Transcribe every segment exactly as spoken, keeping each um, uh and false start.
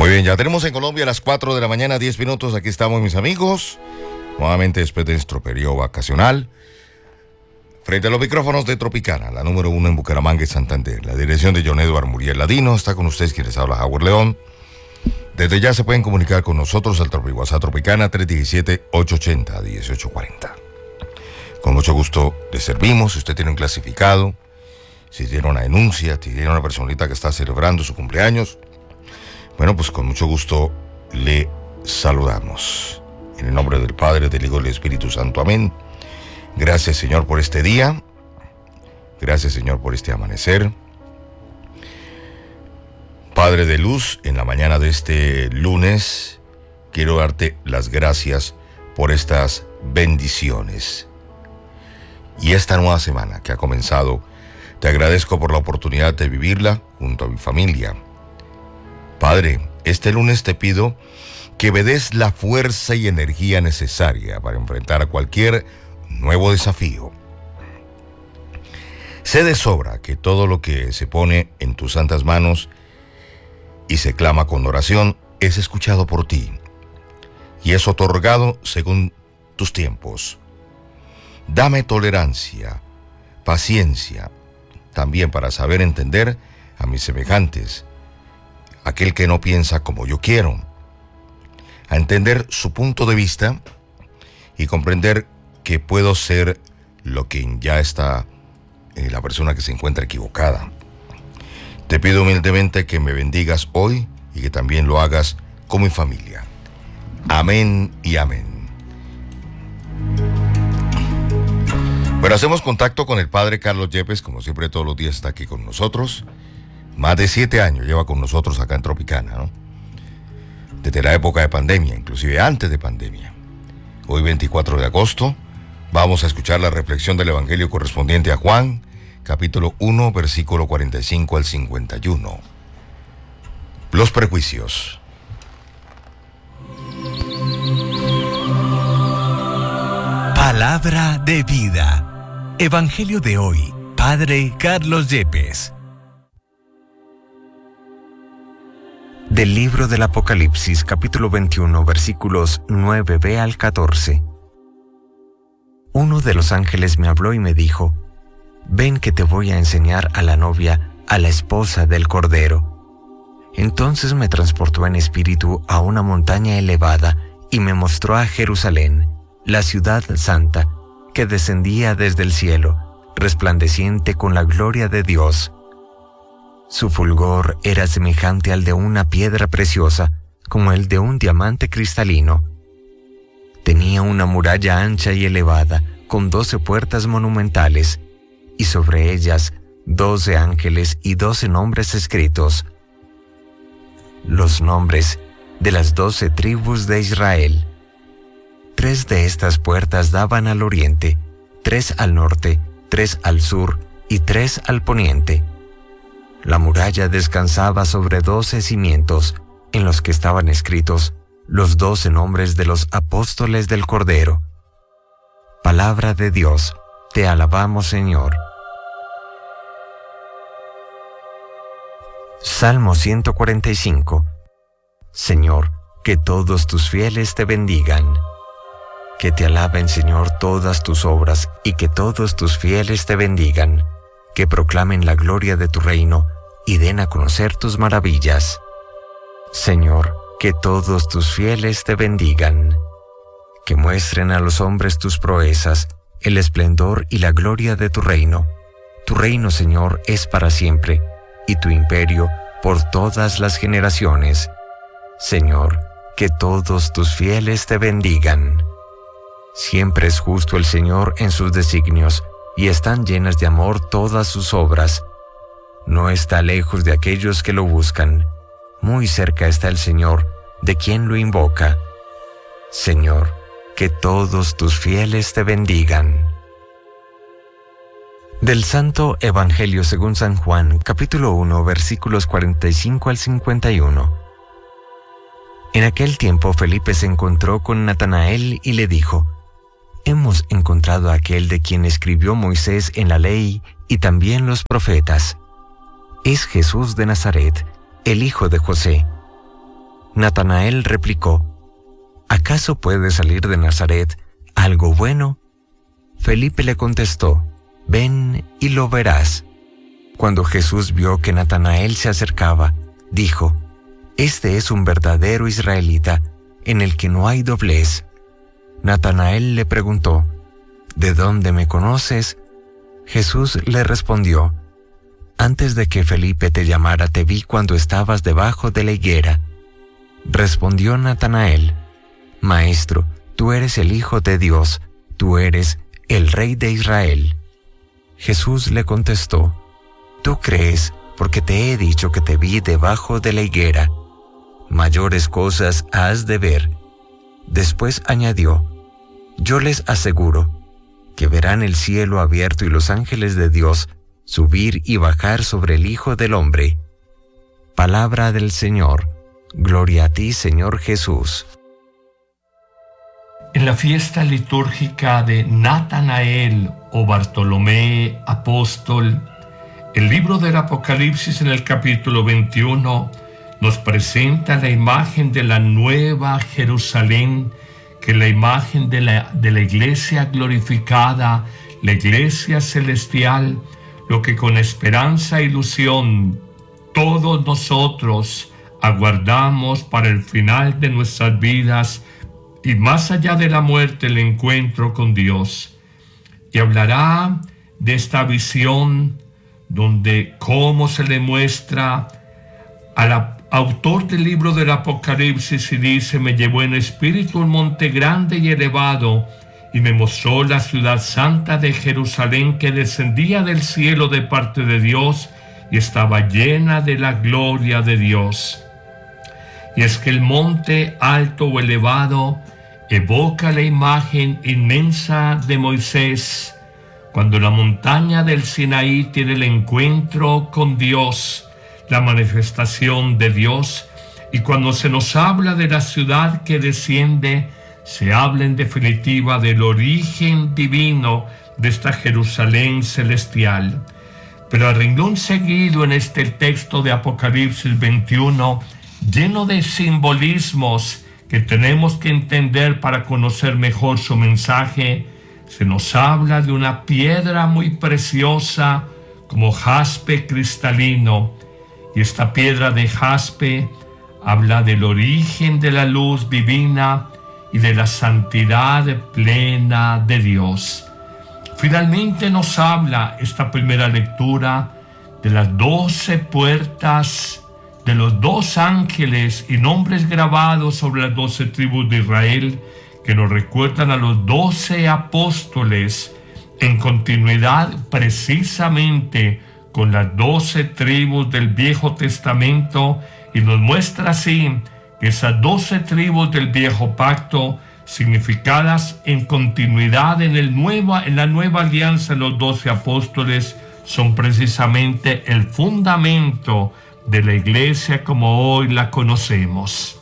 Muy bien, ya tenemos en Colombia a las cuatro de la mañana, diez minutos. Aquí estamos, mis amigos, nuevamente después de nuestro periodo vacacional, frente a los micrófonos de Tropicana, la número uno en Bucaramanga y Santander. La dirección de John Edward Muriel Ladino. Está con ustedes quien les habla, Howard León. Desde ya se pueden comunicar con nosotros al Tropi WhatsApp Tropicana tres uno siete, ocho ocho cero, uno ocho cuatro cero. Con mucho gusto le servimos. Si usted tiene un clasificado, si tiene una denuncia, si tiene una personita que está celebrando su cumpleaños, bueno, pues con mucho gusto le saludamos. En el nombre del Padre, del Hijo y del Espíritu Santo. Amén. Gracias, Señor, por este día. Gracias, Señor, por este amanecer. Padre de luz, en la mañana de este lunes, quiero darte las gracias por estas bendiciones. Y esta nueva semana que ha comenzado, te agradezco por la oportunidad de vivirla junto a mi familia. Padre, este lunes te pido que me des la fuerza y energía necesaria para enfrentar cualquier nuevo desafío. Sé de sobra que todo lo que se pone en tus santas manos y se clama con oración es escuchado por ti y es otorgado según tus tiempos. Dame tolerancia, paciencia, también para saber entender a mis semejantes, aquel que no piensa como yo quiero, a entender su punto de vista y comprender que puedo ser lo que ya está eh, la persona que se encuentra equivocada. Te pido humildemente que me bendigas hoy y que también lo hagas con mi familia. Amén y amén. Bueno, hacemos contacto con el padre Carlos Yepes, como siempre todos los días está aquí con nosotros. Más de siete años lleva con nosotros acá en Tropicana, ¿no? Desde la época de pandemia, inclusive antes de pandemia. Hoy veinticuatro de agosto, vamos a escuchar la reflexión del Evangelio correspondiente a Juan, capítulo uno, versículo cuarenta y cinco al cincuenta y uno. Los prejuicios. Palabra de vida. Evangelio de hoy, Padre Carlos Yepes. Del libro del Apocalipsis, capítulo veintiuno, versículos nueve b al catorce. Uno de los ángeles me habló y me dijo: ven que te voy a enseñar a la novia, a la esposa del Cordero. Entonces me transportó en espíritu a una montaña elevada y me mostró a Jerusalén, la ciudad santa, que descendía desde el cielo, resplandeciente con la gloria de Dios. Su fulgor era semejante al de una piedra preciosa, como el de un diamante cristalino. Tenía una muralla ancha y elevada, con doce puertas monumentales, y sobre ellas doce ángeles y doce nombres escritos. Los nombres de las doce tribus de Israel. Tres de estas puertas daban al oriente, tres al norte, tres al sur y tres al poniente. La muralla descansaba sobre doce cimientos, en los que estaban escritos los doce nombres de los apóstoles del Cordero. Palabra de Dios, te alabamos, Señor. Salmo ciento cuarenta y cinco. Señor, que todos tus fieles te bendigan. Que te alaben, Señor, todas tus obras, y que todos tus fieles te bendigan. Que proclamen la gloria de tu reino, y den a conocer tus maravillas. Señor, que todos tus fieles te bendigan. Que muestren a los hombres tus proezas, el esplendor y la gloria de tu reino. Tu reino, Señor, es para siempre, y tu imperio por todas las generaciones. Señor, que todos tus fieles te bendigan. Siempre es justo el Señor en sus designios, y están llenas de amor todas sus obras. No está lejos de aquellos que lo buscan. Muy cerca está el Señor, de quien lo invoca. Señor, que todos tus fieles te bendigan. Del Santo Evangelio según San Juan, capítulo uno, versículos cuarenta y cinco al cincuenta y uno. En aquel tiempo Felipe se encontró con Natanael y le dijo: hemos encontrado a aquel de quien escribió Moisés en la ley y también los profetas. Es Jesús de Nazaret, el hijo de José. Natanael replicó: ¿acaso puede salir de Nazaret algo bueno? Felipe le contestó: ven y lo verás. Cuando Jesús vio que Natanael se acercaba, dijo: este es un verdadero israelita, en el que no hay doblez. Natanael le preguntó: ¿de dónde me conoces? Jesús le respondió: antes de que Felipe te llamara te vi cuando estabas debajo de la higuera. Respondió Natanael: Maestro, tú eres el Hijo de Dios, tú eres el Rey de Israel. Jesús le contestó: tú crees porque te he dicho que te vi debajo de la higuera. Mayores cosas has de ver. Después añadió: yo les aseguro que verán el cielo abierto y los ángeles de Dios subir y bajar sobre el Hijo del Hombre. Palabra del Señor. Gloria a ti, Señor Jesús. En la fiesta litúrgica de Natanael o Bartolomé apóstol, el libro del Apocalipsis en el capítulo veintiuno nos presenta la imagen de la nueva Jerusalén, que es la imagen de la, de la iglesia glorificada, la iglesia celestial, lo que con esperanza e ilusión todos nosotros aguardamos para el final de nuestras vidas y más allá de la muerte, el encuentro con Dios. Y hablará de esta visión donde cómo se le muestra al autor del libro del Apocalipsis y dice: me llevó en espíritu un monte grande y elevado y me mostró la ciudad santa de Jerusalén, que descendía del cielo de parte de Dios y estaba llena de la gloria de Dios. Y es que el monte alto o elevado evoca la imagen inmensa de Moisés, cuando la montaña del Sinaí tiene el encuentro con Dios, la manifestación de Dios, y cuando se nos habla de la ciudad que desciende, se habla en definitiva del origen divino de esta Jerusalén celestial. Pero a renglón seguido en este texto de Apocalipsis veintiuno, lleno de simbolismos que tenemos que entender para conocer mejor su mensaje, se nos habla de una piedra muy preciosa como jaspe cristalino. Y esta piedra de jaspe habla del origen de la luz divina y de la santidad plena de Dios. Finalmente nos habla esta primera lectura de las doce puertas, de los dos ángeles y nombres grabados sobre las doce tribus de Israel, que nos recuerdan a los doce apóstoles en continuidad precisamente con las doce tribus del Viejo Testamento, y nos muestra así que esas doce tribus del Viejo Pacto, significadas en continuidad en, el nueva, en la nueva alianza de los doce apóstoles, son precisamente el fundamento de la iglesia como hoy la conocemos.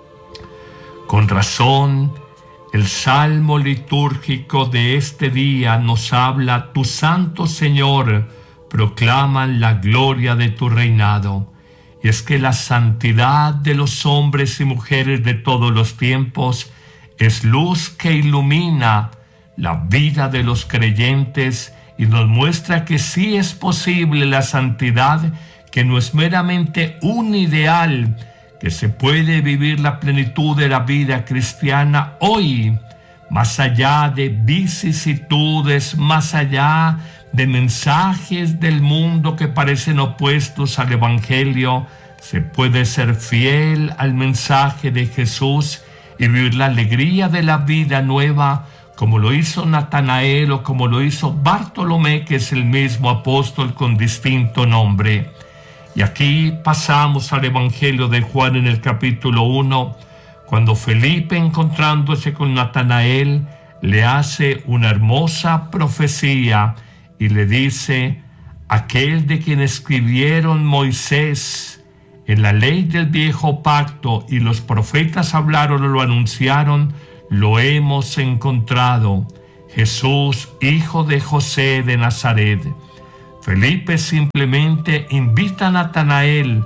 Con razón, el salmo litúrgico de este día nos habla: tu santo Señor, proclaman la gloria de tu reinado. Y es que la santidad de los hombres y mujeres de todos los tiempos es luz que ilumina la vida de los creyentes y nos muestra que sí es posible la santidad, que no es meramente un ideal, que se puede vivir la plenitud de la vida cristiana hoy, más allá de vicisitudes, más allá de mensajes del mundo que parecen opuestos al Evangelio. Se puede ser fiel al mensaje de Jesús y vivir la alegría de la vida nueva, como lo hizo Natanael o como lo hizo Bartolomé, que es el mismo apóstol con distinto nombre. Y aquí pasamos al Evangelio de Juan en el capítulo uno, cuando Felipe, encontrándose con Natanael, le hace una hermosa profecía y le dice: aquel de quien escribieron Moisés en la ley del viejo pacto y los profetas hablaron o lo anunciaron, lo hemos encontrado, Jesús, hijo de José de Nazaret. Felipe simplemente invita a Natanael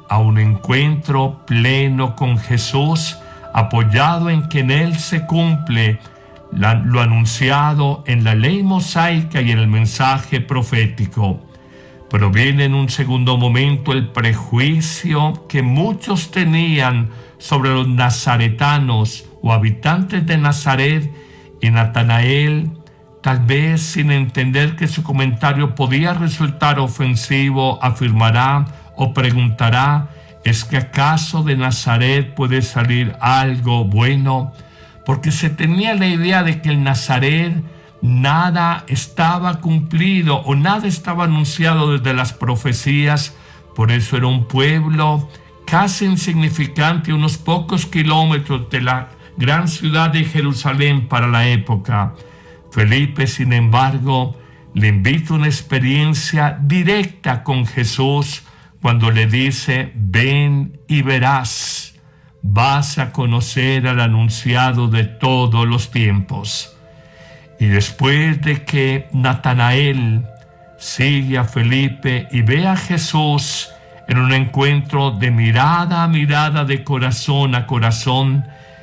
a un encuentro pleno con Jesús, apoyado en que en Él se cumple la, lo anunciado en la ley mosaica y en el mensaje profético. Pero viene en un segundo momento el prejuicio que muchos tenían sobre los nazaretanos o habitantes de Nazaret, y Natanael, tal vez sin entender que su comentario podía resultar ofensivo, afirmará o preguntará: ¿es que acaso de Nazaret puede salir algo bueno? Porque se tenía la idea de que en Nazaret nada estaba cumplido o nada estaba anunciado desde las profecías. Por eso era un pueblo casi insignificante, unos pocos kilómetros de la gran ciudad de Jerusalén para la época. Felipe, sin embargo, le invita a una experiencia directa con Jesús cuando le dice: ven y verás, vas a conocer al anunciado de todos los tiempos. Y después de que Natanael sigue a Felipe y ve a Jesús en un encuentro de mirada a mirada, de corazón a corazón,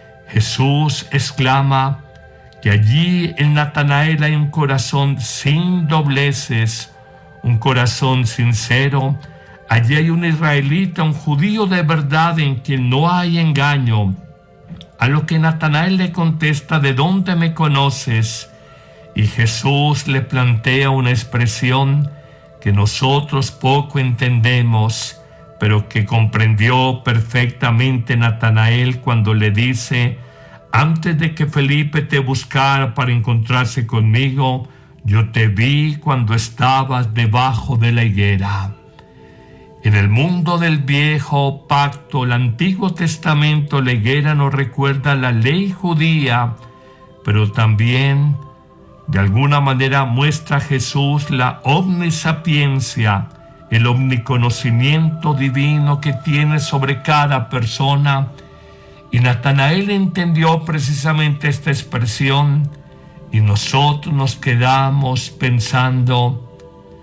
Jesús exclama que allí en Natanael hay un corazón sin dobleces, un corazón sincero. Allí hay un israelita, un judío de verdad en quien no hay engaño. A lo que Natanael le contesta: ¿de dónde me conoces? Y Jesús le plantea una expresión que nosotros poco entendemos, pero que comprendió perfectamente Natanael cuando le dice: antes de que Felipe te buscara para encontrarse conmigo, yo te vi cuando estabas debajo de la higuera. En el mundo del viejo pacto, el Antiguo Testamento, la higuera nos recuerda la ley judía, pero también de alguna manera muestra a Jesús la omnisapiencia, el omniconocimiento divino que tiene sobre cada persona. Y Natanael entendió precisamente esta expresión, y nosotros nos quedamos pensando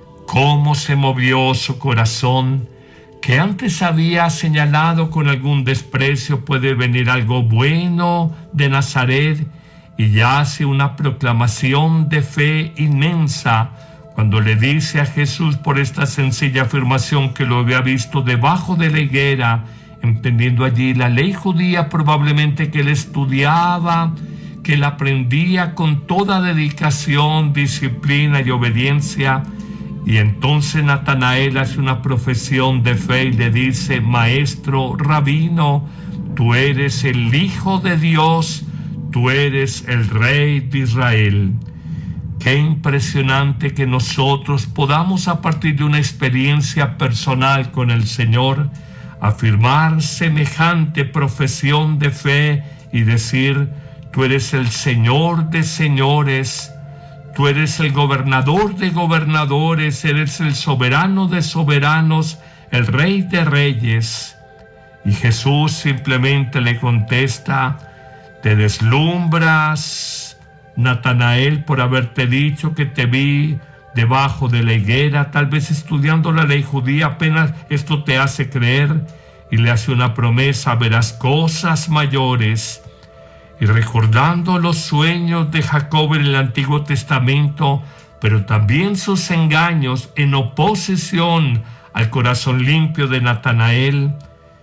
cómo se movió su corazón, que antes había señalado con algún desprecio: puede venir algo bueno de Nazaret, y ya hace una proclamación de fe inmensa cuando le dice a Jesús por esta sencilla afirmación que lo había visto debajo de la higuera, entendiendo allí la ley judía probablemente que él estudiaba, que él aprendía con toda dedicación, disciplina y obediencia. Y entonces Natanael hace una profesión de fe y le dice: maestro, rabino, tú eres el Hijo de Dios, tú eres el Rey de Israel. Qué impresionante que nosotros podamos, a partir de una experiencia personal con el Señor, afirmar semejante profesión de fe y decir: tú eres el Señor de señores, tú eres el gobernador de gobernadores, eres el soberano de soberanos, el Rey de reyes. Y Jesús simplemente le contesta: te deslumbras, Natanael, por haberte dicho que te vi debajo de la higuera. Tal vez estudiando la ley judía apenas esto te hace creer. Y le hace una promesa: verás cosas mayores. Y recordando los sueños de Jacob en el Antiguo Testamento, pero también sus engaños en oposición al corazón limpio de Natanael,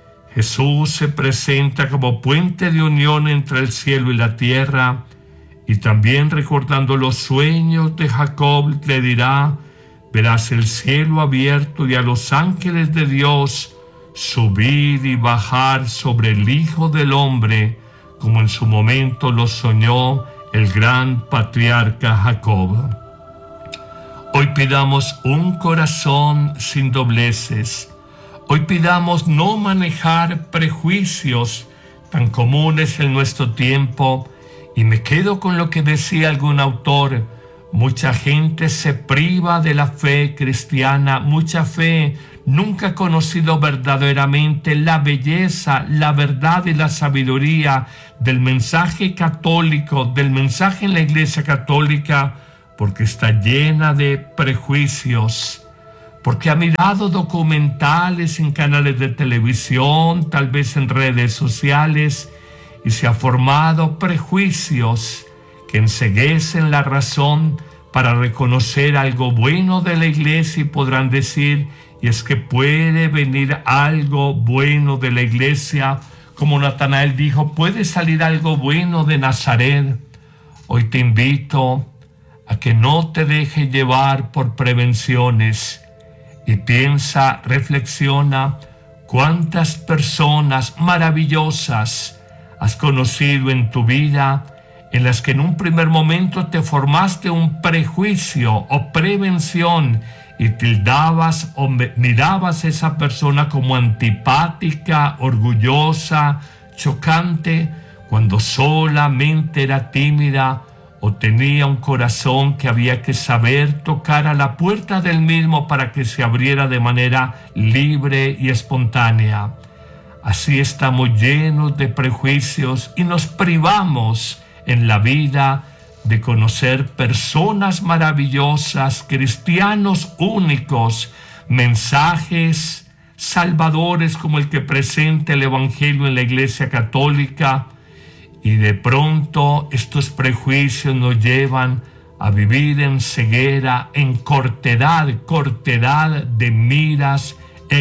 Jesús se presenta como puente de unión entre el cielo y la tierra. Y también recordando los sueños de Jacob, le dirá: verás el cielo abierto y a los ángeles de Dios subir y bajar sobre el Hijo del Hombre, como en su momento lo soñó el gran patriarca Jacob. Hoy pidamos un corazón sin dobleces. Hoy pidamos no manejar prejuicios tan comunes en nuestro tiempo. Y me quedo con lo que decía algún autor: mucha gente se priva de la fe cristiana, mucha fe nunca ha conocido verdaderamente la belleza, la verdad y la sabiduría del mensaje católico, del mensaje en la Iglesia Católica, porque está llena de prejuicios. porque ha mirado documentales en canales de televisión, tal vez en redes sociales, y se ha formado prejuicios que enceguecen la razón para reconocer algo bueno de la iglesia, y podrán decir, y es que puede venir algo bueno de la iglesia, como Natanael dijo, puede salir algo bueno de Nazaret. Hoy te invito a que no te dejes llevar por prevenciones y piensa, reflexiona cuántas personas maravillosas has conocido en tu vida, en las que en un primer momento te formaste un prejuicio o prevención y tildabas o mirabas a esa persona como antipática, orgullosa, chocante, cuando solamente era tímida o tenía un corazón que había que saber tocar a la puerta del mismo para que se abriera de manera libre y espontánea. Así estamos llenos de prejuicios y nos privamos en la vida de conocer personas maravillosas, cristianos únicos, mensajes salvadores como el que presenta el Evangelio en la Iglesia Católica, y de pronto estos prejuicios nos llevan a vivir en ceguera, en cortedad, cortedad de miras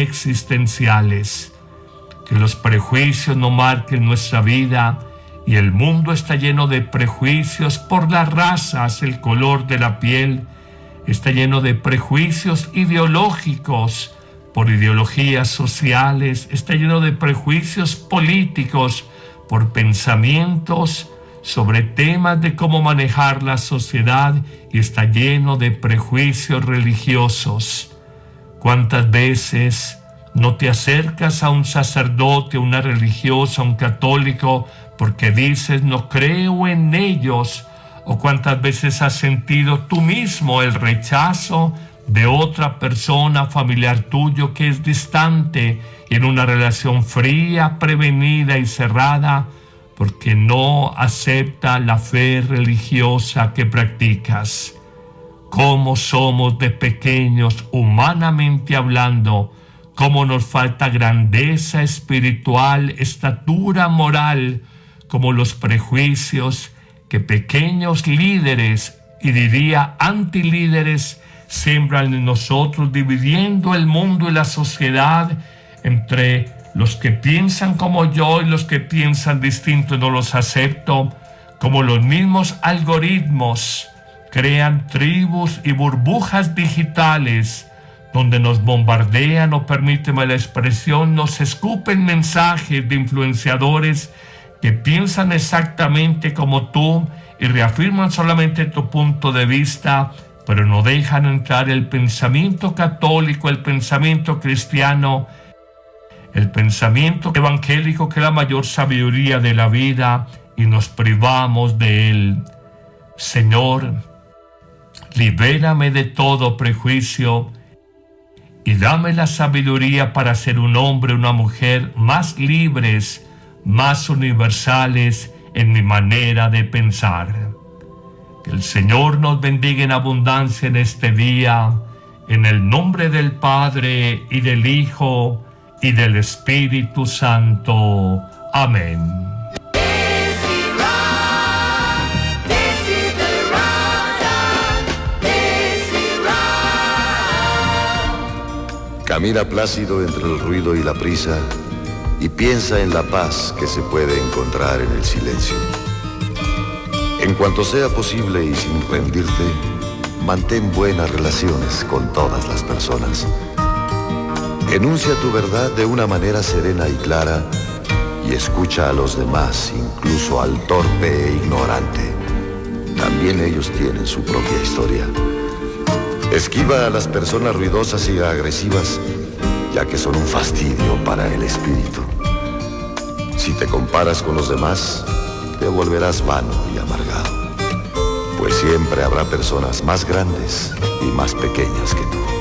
existenciales. Que los prejuicios no marquen nuestra vida. Y el mundo está lleno de prejuicios por las razas, el color de la piel. Está lleno de prejuicios ideológicos por ideologías sociales. Está lleno de prejuicios políticos por pensamientos sobre temas de cómo manejar la sociedad. Y está lleno de prejuicios religiosos. ¿Cuántas veces no te acercas a un sacerdote, a una religiosa, a un católico, porque dices, no creo en ellos? ¿O cuántas veces has sentido tú mismo el rechazo de otra persona, familiar tuyo, que es distante y en una relación fría, prevenida y cerrada, porque no acepta la fe religiosa que practicas? ¿Cómo somos de pequeños, humanamente hablando? ¿Cómo nos falta grandeza espiritual, estatura moral? Como los prejuicios que pequeños líderes, y diría antilíderes, siembran en nosotros, dividiendo el mundo y la sociedad entre los que piensan como yo y los que piensan distinto, y no los acepto. Como los mismos algoritmos crean tribus y burbujas digitales donde nos bombardean, o permíteme la expresión, nos escupen mensajes de influenciadores que piensan exactamente como tú y reafirman solamente tu punto de vista, pero no dejan entrar el pensamiento católico, el pensamiento cristiano, el pensamiento evangélico, que es la mayor sabiduría de la vida, y nos privamos de él. Señor, libérame de todo prejuicio y dame la sabiduría para ser un hombre, una mujer más libres, más universales en mi manera de pensar. Que el Señor nos bendiga en abundancia en este día, en el nombre del Padre, y del Hijo, y del Espíritu Santo. Amén. Camina plácido entre el ruido y la prisa, y piensa en la paz que se puede encontrar en el silencio. En cuanto sea posible y sin rendirte, mantén buenas relaciones con todas las personas. Enuncia tu verdad de una manera serena y clara, y escucha a los demás, incluso al torpe e ignorante. También ellos tienen su propia historia. Esquiva a las personas ruidosas y agresivas, ya que son un fastidio para el espíritu. Si te comparas con los demás, te volverás vano y amargado, pues siempre habrá personas más grandes y más pequeñas que tú.